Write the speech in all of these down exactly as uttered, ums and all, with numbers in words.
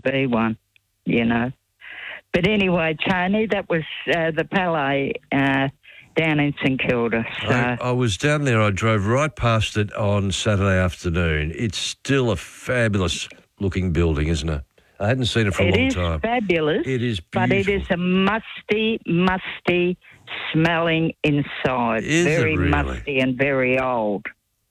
be one, you know. But anyway, Tony, that was uh, the Palais uh, down in St Kilda. So. I, I was down there. I drove right past it on Saturday afternoon. It's still a fabulous-looking building, isn't it? I hadn't seen it for a it long is time. Fabulous. It is beautiful. But it is a musty, musty smelling inside. Is very it really? musty and very old.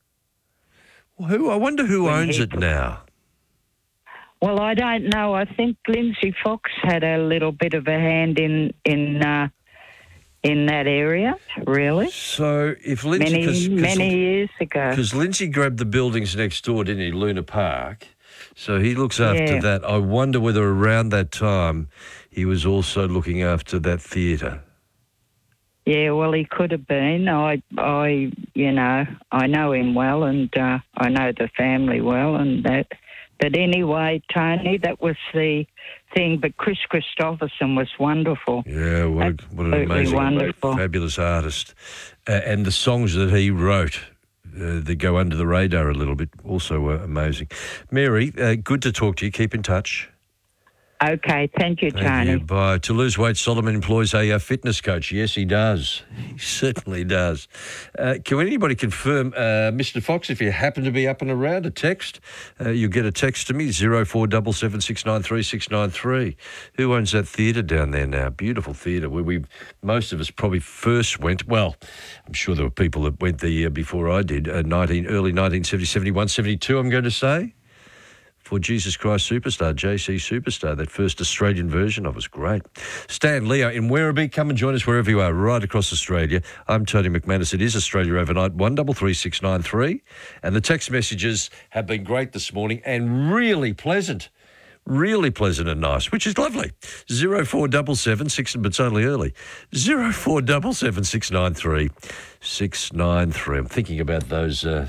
Well, who? I wonder who When owns he it took- now. Well, I don't know. I think Lindsay Fox had a little bit of a hand in in uh, in that area, really. So if Lindsay... Many, cause, cause, many years ago. Because Lindsay grabbed the buildings next door, didn't he, Luna Park? So he looks after Yeah. that. I wonder whether around that time he was also looking after that theatre. Yeah, well, he could have been. I, I, you know, I know him well, and uh, I know the family well, and that. But anyway, Tony, that was the thing. But Chris Christopherson was wonderful. Yeah, what, a, what an Absolutely amazing, wonderful. fabulous artist. Uh, and the songs that he wrote uh, that go under the radar a little bit, also uh, amazing. Mary, uh, good to talk to you. Keep in touch. Okay, thank you, Thank Tony. you. Bye. To lose weight, Solomon employs a uh, fitness coach. Yes, he does. He certainly does. Uh, can anybody confirm, uh, Mister Fox, if you happen to be up and around, a text? Uh, you'll get a text to me, zero four seven seven six nine three six nine three. Who owns that theatre down there now? Beautiful theatre where we, most of us probably first went. Well, I'm sure there were people that went there year before I did, uh, nineteen, early nineteen seventy, seventy-one, seventy-two, I'm going to say. For Jesus Christ Superstar, J C Superstar, that first Australian version of it was great. Stan Leo in Werribee, come and join us wherever you are, right across Australia. I'm Tony McManus. It is Australia Overnight, one three three six nine three. And the text messages have been great this morning and really pleasant. Really pleasant and nice, which is lovely. Zero four seven seven six, but it's only early. Zero four seven seven six nine three six nine three. I'm thinking about those... Uh,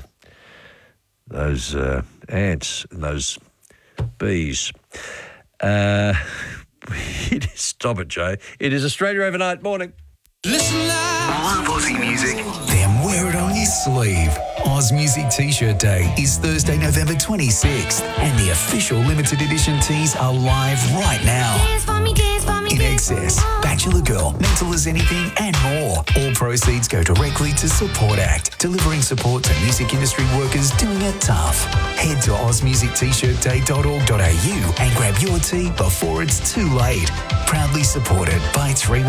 Those uh, ants and those bees. Uh, it is, stop it, Jay. It is Australia Overnight. Morning. Listen live. Love Aussie music, then wear it on your sleeve. Oz Music T-shirt Day is Thursday, November twenty-sixth, and the official limited edition tees are live right now. Dance for me, dance for me, In dance for me. Excess, Bachelor Girl, Mental as Anything, and more. All proceeds go directly to Support Act, delivering support to music industry workers doing it tough. Head to oz music t shirt day dot org dot a u and grab your tee before it's too late. Proudly supported by three